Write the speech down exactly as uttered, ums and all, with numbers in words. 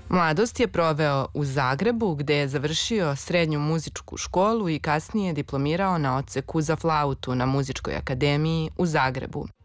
Mladost je proveo u Zagrebu, gde je završio srednju muzičku školu i kasnije diplomirao na odseku za flautu na Muzičkoj akademiji u Zagrebu.